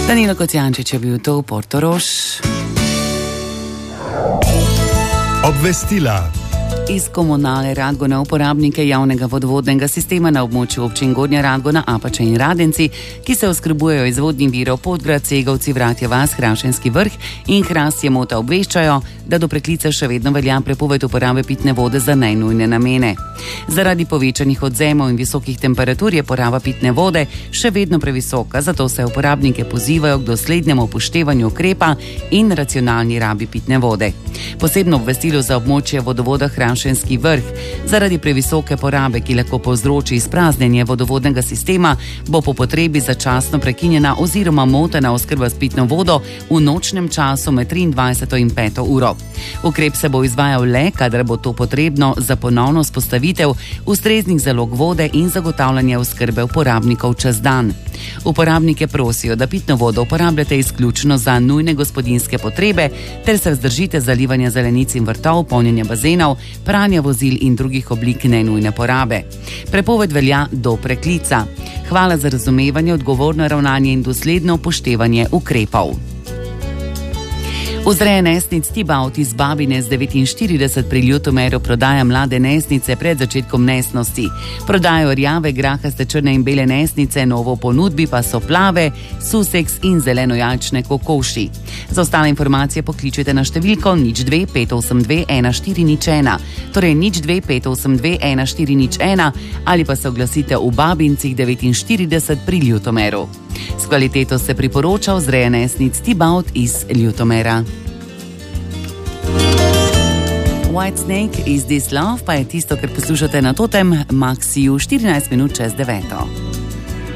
Danilo Kocijančič je bil to v Portorož. Obvestila. Iz Komunale Radgona uporabnike javnega vodovodnega sistema na območju občin Gornja Radgona, Apača in Radenci, ki se oskrbujejo iz vodnih virov Podgrad, Segovci, Vratje vas, Hrašenski vrh in Hrastje Mota obveščajo, da do preklica še vedno velja prepoved uporabe pitne vode za najnujne namene. Zaradi povečanih odzemov in visokih temperatur je poraba pitne vode še vedno previsoka, zato se uporabnike pozivajo k doslednemu upoštevanju ukrepa in racionalni rabi pitne vode. Posebno obvestilo za območje vodovoda Hrašenski vrh. Zaradi previsoke porabe, ki lahko povzroči izpraznjenje vodovodnega sistema, bo po potrebi začasno prekinjena oziroma motena oskrba s pitno vodo v nočnem času med 23. in 5. uro. Ukrep se bo izvajal le, kadar bo to potrebno za ponovno vzpostavitev ustreznih zalog vode in zagotavljanje oskrbe uporabnikov čez dan. Uporabnike prosijo, da pitno vodo uporabljate izključno za nujne gospodinjske potrebe ter se vzdržite zalivanja zelenic in vrtov, polnjenja bazenov, pranja vozil in drugih oblik nenujne porabe. Prepoved velja do preklica. Hvala za razumevanje, odgovorno ravnanje in dosledno upoštevanje ukrepov. Vzreja nesnic Tibaut iz Babine z 49 pri Ljutomeru prodaja mlade nesnice pred začetkom nesnosti. Prodajo rjave, grahaste, črne in bele nesnice, novo v ponudbi pa so plave, suseks in zelenojačne kokoši. Za ostale informacije pokličite na številko 02 582 1401, torej 02 582 1401 ali pa se oglasite v Babincih 49 pri Ljutomeru. S kvaliteto se priporoča vzreja nesnic Tibaut iz Ljutomera. Whitesnake, Is This Love pa je tisto, kar poslušate na Totem Maxiju 14 minut čez 9.